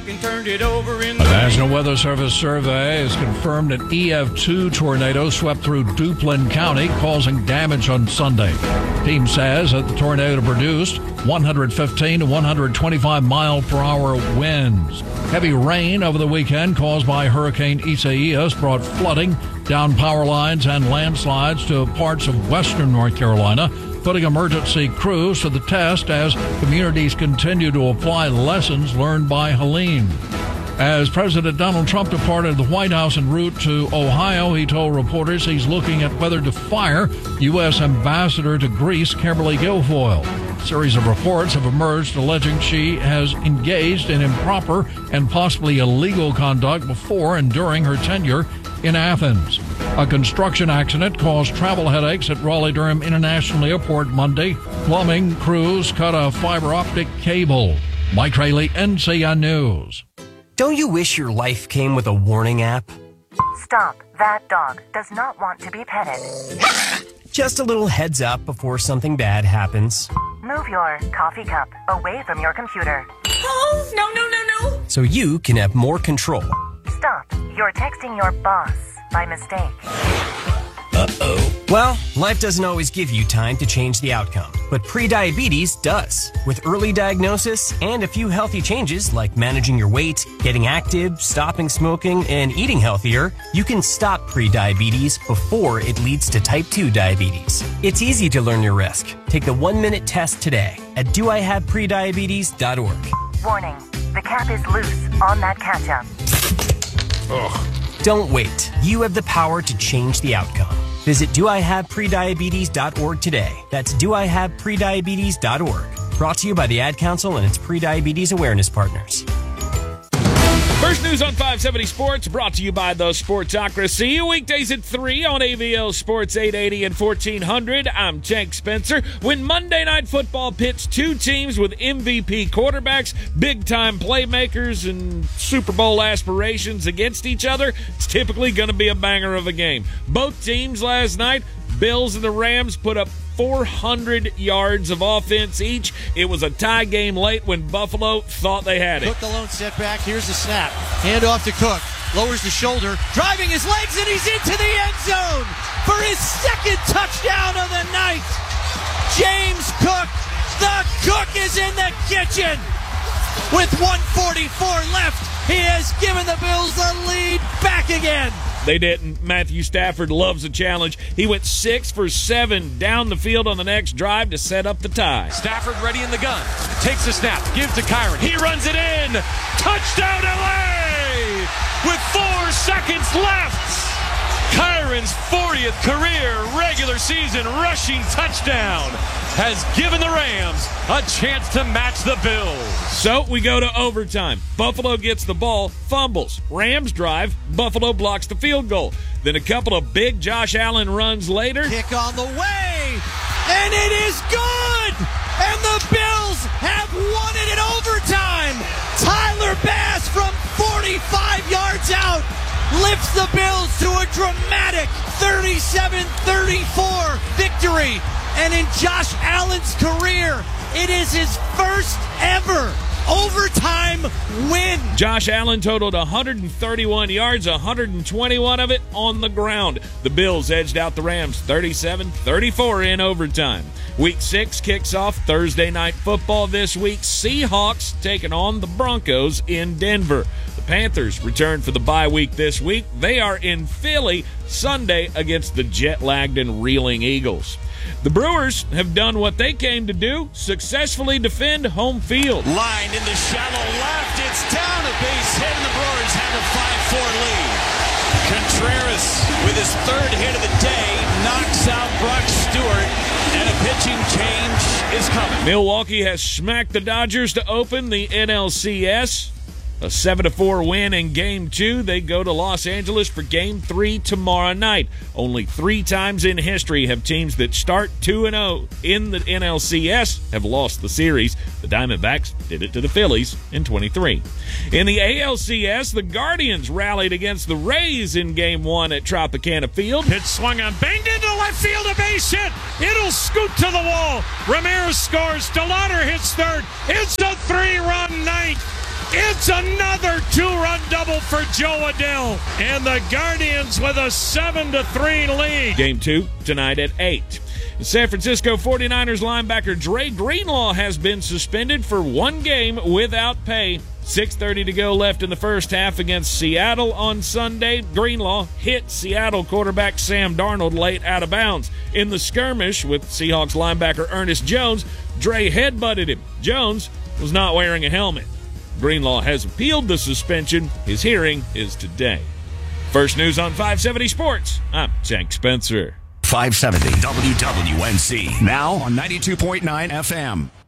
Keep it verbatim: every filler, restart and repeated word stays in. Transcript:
and turned it over in A the National Weather Service survey has confirmed an E F two tornado swept through Duplin County, causing damage on Sunday. Team says that the tornado produced one hundred fifteen to one hundred twenty-five mile per hour winds. Heavy rain over the weekend caused by Hurricane Isaias brought flooding, down power lines, and landslides to parts of western North Carolina, putting emergency crews to the test as communities continue to apply lessons learned by Helene. As President Donald Trump departed the White House en route to Ohio, he told reporters he's looking at whether to fire U S Ambassador to Greece, Kimberly Guilfoyle. A series of reports have emerged alleging she has engaged in improper and possibly illegal conduct before and during her tenure in Athens. A construction accident caused travel headaches at Raleigh-Durham International Airport Monday. Plumbing crews cut a fiber optic cable. Mike Rayleigh, N C N News. Don't you wish your life came with a warning app? Stop. That dog does not want to be petted. Just a little heads up before something bad happens. Move your coffee cup away from your computer. Oh, no, no, no, no. So you can have more control. Stop. You're texting your boss by mistake. Uh-oh. Well, life doesn't always give you time to change the outcome, but prediabetes does. With early diagnosis and a few healthy changes like managing your weight, getting active, stopping smoking, and eating healthier, you can stop prediabetes before it leads to type two diabetes. It's easy to learn your risk. Take the one-minute test today at do I have prediabetes dot org. Warning. The cap is loose on that ketchup. Ugh. Don't wait. You have the power to change the outcome. Visit do I have prediabetes dot org today. That's do I have prediabetes dot org. Brought to you by the Ad Council and its prediabetes awareness partners. First News on five seventy Sports, brought to you by the Sportsocracy. Weekdays at three on A V L Sports eight eighty and fourteen hundred. I'm Tank Spencer. When Monday Night Football pits two teams with M V P quarterbacks, big-time playmakers, and Super Bowl aspirations against each other, it's typically going to be a banger of a game. Both teams last night, Bills and the Rams, put up four hundred yards of offense each. It was a tie game late when Buffalo thought they had it. Cook the lone setback. Here's the snap. Hand off to Cook. Lowers the shoulder. Driving his legs, and he's into the end zone for his second touchdown of the night. James Cook. The Cook is in the kitchen. With one forty-four left, he has given the Bills the lead back again. They didn't. Matthew Stafford loves a challenge. He went six for seven down the field on the next drive to set up the tie. Stafford ready in the gun. Takes the snap. Gives to Kyron. He runs it in. Touchdown L A! With four seconds left. Kyron's fortieth career regular season rushing touchdown has given the Rams a chance to match the Bills. So we go to overtime. Buffalo gets the ball, fumbles. Rams drive. Buffalo blocks the field goal. Then a couple of big Josh Allen runs later. Kick on the way, and it is good! And the Bills have won it in overtime! Tyler Bass from forty-five yards out lifts the Bills to a dramatic thirty-seven thirty-four victory. And in Josh Allen's career, it is his first ever overtime win. Josh Allen totaled one hundred thirty-one yards, one hundred twenty-one of it on the ground. The Bills edged out the Rams thirty-seven thirty-four in overtime. Week six kicks off Thursday Night Football this week. Seahawks taking on the Broncos in Denver. The Panthers return for the bye week this week. They are in Philly Sunday against the jet-lagged and reeling Eagles. The Brewers have done what they came to do, successfully defend home field. Line in the shallow left. It's down, a base hit, and the Brewers have a five four lead. Contreras, with his third hit of the day, knocks out Brock Stewart, and a pitching change is coming. Milwaukee has smacked the Dodgers to open the N L C S. A seven to four win in Game two. They go to Los Angeles for Game three tomorrow night. Only three times in history have teams that start two and oh in the N L C S have lost the series. The Diamondbacks did it to the Phillies in twenty-three. In the A L C S, the Guardians rallied against the Rays in Game one at Tropicana Field. Pitch swung on, banged into left field, a base hit. It'll scoot to the wall. Ramirez scores. DeLauder hits third. It's a three-run night. It's another two-run double for Joe Adell. And the Guardians with a seven to three lead. Game two tonight at eight. San Francisco forty-niners linebacker Dre Greenlaw has been suspended for one game without pay. six thirty to go left in the first half against Seattle on Sunday. Greenlaw hit Seattle quarterback Sam Darnold late out of bounds. In the skirmish with Seahawks linebacker Ernest Jones, Dre headbutted him. Jones was not wearing a helmet. Greenlaw has appealed the suspension. His hearing is today. First News on five seventy Sports. I'm Tank Spencer. five seventy W W N C. Now on ninety-two point nine F M.